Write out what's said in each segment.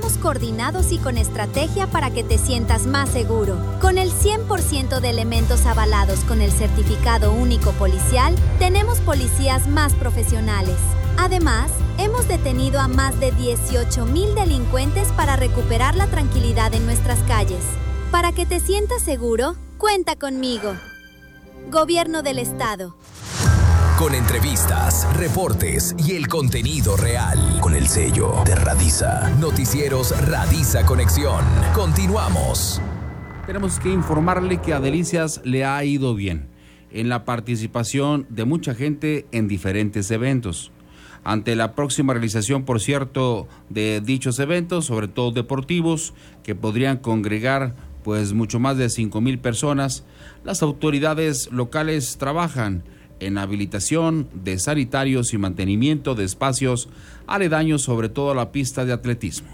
Trabajamos coordinados y con estrategia para que te sientas más seguro. Con el 100% de elementos avalados con el certificado único policial, tenemos policías más profesionales. Además, hemos detenido a más de 18,000 delincuentes para recuperar la tranquilidad en nuestras calles. Para que te sientas seguro, cuenta conmigo. Gobierno del Estado. Con entrevistas, reportes y el contenido real. Con el sello de Radisa. Noticieros Radisa Conexión. Continuamos. Tenemos que informarle que a Delicias le ha ido bien en la participación de mucha gente en diferentes eventos. Ante la próxima realización, por cierto, de dichos eventos, sobre todo deportivos, que podrían congregar pues mucho más de 5,000 personas, las autoridades locales trabajan en habilitación de sanitarios y mantenimiento de espacios aledaños, sobre todo a la pista de atletismo.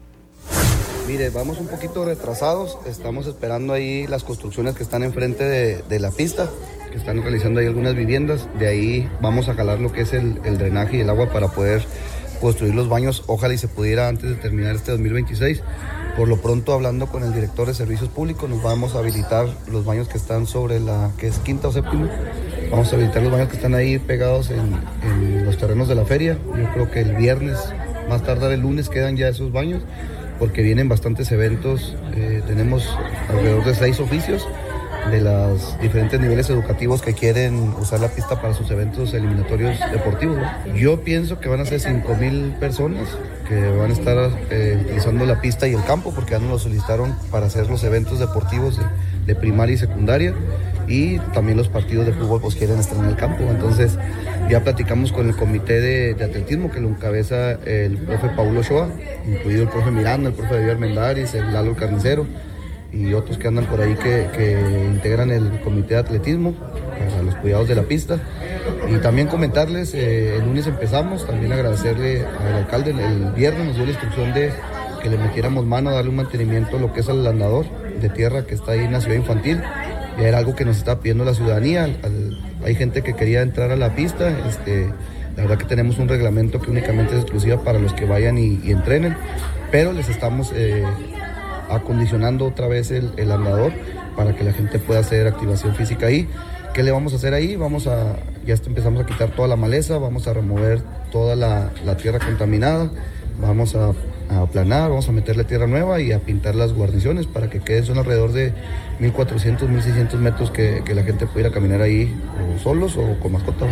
Mire, vamos un poquito retrasados, estamos esperando ahí las construcciones que están enfrente de la pista, que están realizando ahí algunas viviendas, de ahí vamos a jalar lo que es el drenaje y el agua para poder construir los baños, ojalá y se pudiera antes de terminar este 2026. Por lo pronto, hablando con el director de servicios públicos, nos vamos a habilitar los baños que están sobre la que es quinta o séptima. Vamos a habilitar los baños que están ahí pegados en los terrenos de la feria. Yo creo que el viernes, más tardar el lunes, quedan ya esos baños, porque vienen bastantes eventos. Tenemos alrededor de 6 oficios de los diferentes niveles educativos que quieren usar la pista para sus eventos eliminatorios deportivos, ¿no? Yo pienso que van a ser 5,000 personas que van a estar utilizando la pista y el campo, porque ya nos lo solicitaron para hacer los eventos deportivos de primaria y secundaria, y también los partidos de fútbol pues quieren estar en el campo. Entonces ya platicamos con el comité de atletismo que lo encabeza el profe Paulo Ochoa, incluido el profe Miranda, el profe David Armendáriz, el Lalo Carnicero y otros que andan por ahí que integran el comité de atletismo para los cuidados de la pista. Y también comentarles, el lunes empezamos, también agradecerle al alcalde, el viernes nos dio la instrucción de que le metiéramos mano a darle un mantenimiento a lo que es al andador de tierra que está ahí en la ciudad infantil. Ya era algo que nos está pidiendo la ciudadanía, hay gente que quería entrar a la pista, la verdad que tenemos un reglamento que únicamente es exclusiva para los que vayan y entrenen, pero les estamos acondicionando otra vez el andador para que la gente pueda hacer activación física ahí. ¿Qué le vamos a hacer ahí? Ya empezamos a quitar toda la maleza, vamos a remover toda la tierra contaminada, vamos a aplanar, vamos a meterle tierra nueva y a pintar las guarniciones para que son alrededor de 1,400, 1,600 metros que la gente pudiera caminar ahí o solos o con mascota.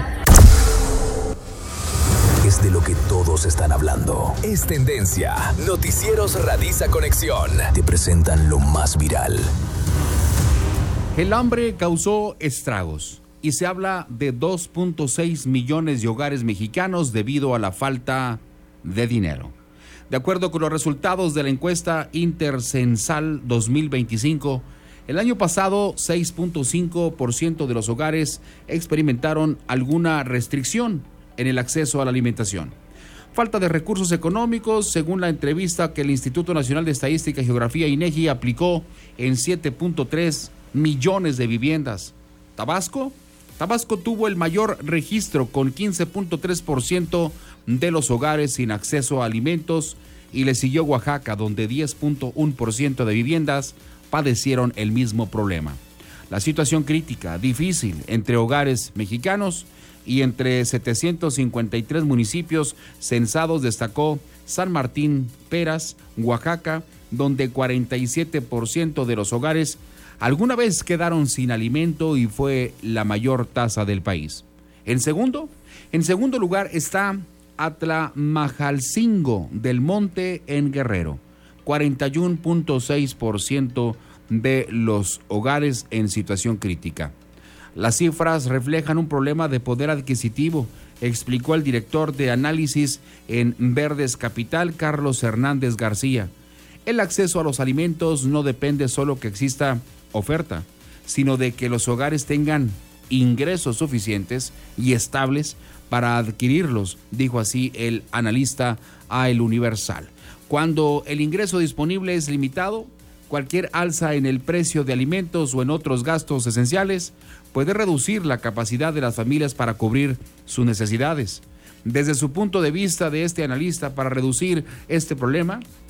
Es de lo que todos están hablando. Es tendencia. Noticieros Radisa Conexión. Te presentan lo más viral. El hambre causó estragos y se habla de 2.6 millones de hogares mexicanos debido a la falta de dinero. De acuerdo con los resultados de la encuesta Intercensal 2025, el año pasado 6.5% de los hogares experimentaron alguna restricción en el acceso a la alimentación. Falta de recursos económicos, según la entrevista que el Instituto Nacional de Estadística y Geografía INEGI aplicó en 7.3 millones de viviendas. Tabasco tuvo el mayor registro con 15.3% de los hogares sin acceso a alimentos, y le siguió Oaxaca, donde 10.1% de viviendas padecieron el mismo problema. La situación crítica, difícil entre hogares mexicanos y entre 753 municipios censados, destacó San Martín Peras, Oaxaca, donde 47% de los hogares alguna vez quedaron sin alimento y fue la mayor tasa del país. En segundo lugar está Atlamajalcingo del Monte en Guerrero, 41.6% de los hogares en situación crítica. Las cifras reflejan un problema de poder adquisitivo, explicó el director de análisis en Verdes Capital, Carlos Hernández García. El acceso a los alimentos no depende solo que exista oferta, sino de que los hogares tengan ingresos suficientes y estables para adquirirlos, dijo así el analista a El Universal. Cuando el ingreso disponible es limitado, cualquier alza en el precio de alimentos o en otros gastos esenciales puede reducir la capacidad de las familias para cubrir sus necesidades. Desde su punto de vista de este analista, para reducir este problema,